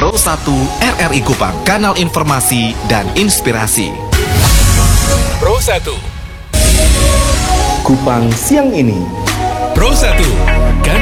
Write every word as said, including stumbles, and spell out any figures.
Pro satu R R I Kupang, kanal informasi dan inspirasi. Pro satu Kupang siang ini. Pro satu, kanal